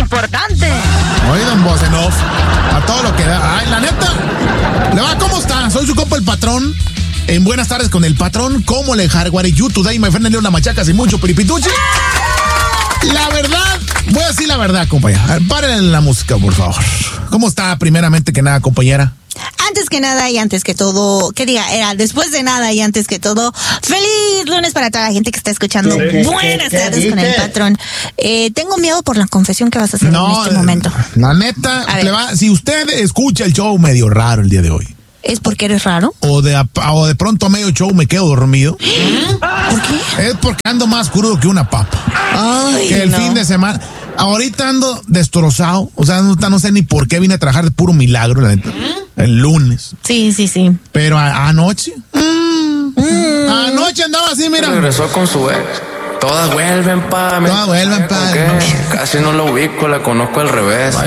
importante. Oye, don Voz en Off, a todo lo que da. Ay, la neta, ¿le va? ¿Cómo está? Soy su compa el patrón. En Buenas Tardes con el Patrón. ¿Cómo le hardware you today, my friend? Una machaca sin mucho piripituche. La verdad, voy a decir la verdad, compañera. Párenle la música, por favor. ¿Cómo está, primeramente que nada, compañera? Antes que nada y antes que todo, después de nada y antes que todo, feliz lunes para toda la gente que está escuchando. Buenas tardes con el Patrón. Tengo miedo por la confesión que vas a hacer en este momento. La neta, si usted escucha el show medio raro el día de hoy. ¿Es porque eres raro? O de pronto a medio show me quedo dormido. ¿Por qué? Es porque ando más crudo que una papa. Ay, que el fin de semana. Ahorita ando destrozado. O sea, no sé ni por qué vine a trabajar de puro milagro, la neta. El lunes. Sí. Pero anoche. Anoche andaba así, mira. Regresó con su ex. Todas vuelven pa' mí. Todas vuelven pa' mí. Casi no la ubico, la conozco al revés.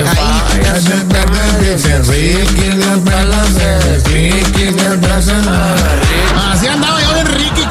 Así andaba yo bien Ricky.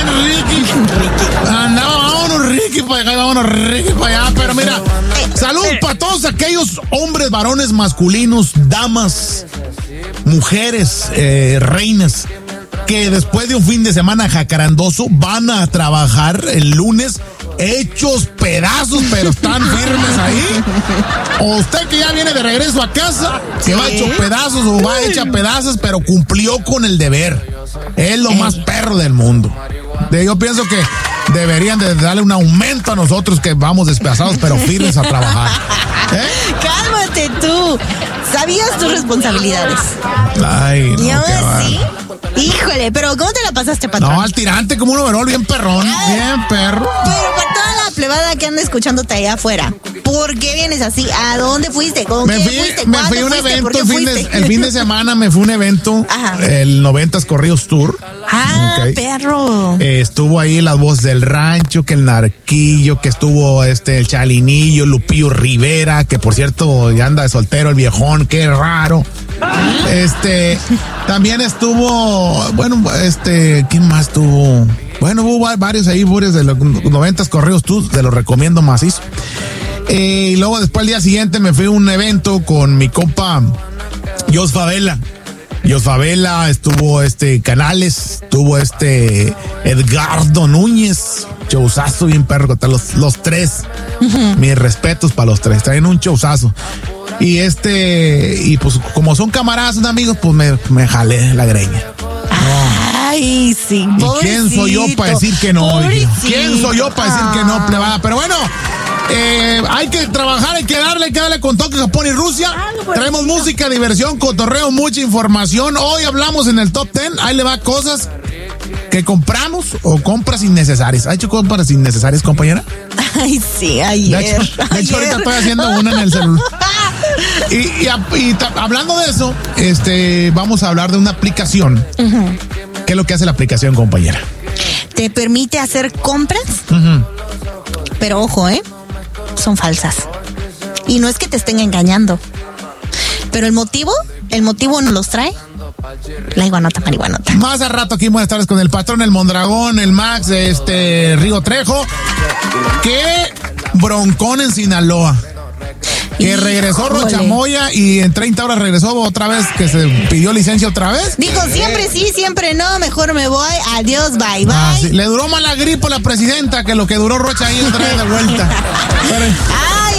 Andaba, vámonos Ricky para acá, vámonos Ricky para allá. Pero mira, salud para todos aquellos hombres, varones, masculinos, damas, mujeres, reinas, que después de un fin de semana jacarandoso van a trabajar el lunes hechos pedazos, pero están firmes ahí. O usted que ya viene de regreso a casa, que va hecho pedazos o va hecha pedazos, pero cumplió con el deber. Es lo más perro del mundo. Yo pienso que deberían de darle un aumento a nosotros que vamos despedazados, pero firmes a trabajar. Cálmate tú. ¿Sabías tus responsabilidades? Ay, no, ¿y ahora sí? Híjole, pero ¿cómo te la pasaste, Patrón? No, al tirante como un overol bien perrón, bien perro. Pero para toda la plebada que anda escuchándote allá afuera, ¿por qué vienes así? ¿A dónde fuiste? ¿Con quién fuiste? Me fui a un evento el fin de semana, me fui a un evento, el 90s Corridos Tour. Perro. Estuvo ahí la voz del rancho, que el Narquillo, que estuvo el Chalinillo, Lupillo Rivera, que por cierto ya anda de soltero el viejón, qué raro. También estuvo, ¿quién más estuvo? Bueno, hubo varios ahí, de los 90s Corridos Tour, te los recomiendo macizo. Y luego después al día siguiente me fui a un evento con mi compa Jos Favela, estuvo Canales, estuvo Edgardo Núñez, showzazo bien perro, los tres. Mis respetos para los tres, traen un showzazo. Y pues como son camaradas, son amigos, pues me jalé la greña. Ay, sí. ¿Y quién soy yo para decir que no? ¿Quién soy yo para decir que no, plebada? Pero bueno, hay que trabajar, hay que darle con Tokio, Japón y Rusia. Traemos música, diversión, cotorreo, mucha información. Hoy hablamos en el Top 10. Ahí le va cosas que compramos o compras innecesarias. ¿Ha hecho compras innecesarias, compañera? Ay, sí, ayer. De hecho ahorita estoy haciendo una en el celular. Y hablando de eso, vamos a hablar de una aplicación. ¿Qué es lo que hace la aplicación, compañera? Te permite hacer compras, pero ojo, son falsas. Y no es que te estén engañando, pero el motivo nos los trae la iguanota marihuanota. Más a rato aquí, buenas tardes con el Patrón, el Mondragón, el Max, Rigo Trejo. Que broncón en Sinaloa. Que regresó Rochamoya y en 30 horas regresó otra vez, que se pidió licencia otra vez. Dijo siempre sí, siempre no, mejor me voy, adiós, bye, bye. Sí. Le duró más la gripe a la presidenta que lo que duró Rocha ahí otra vez de vuelta.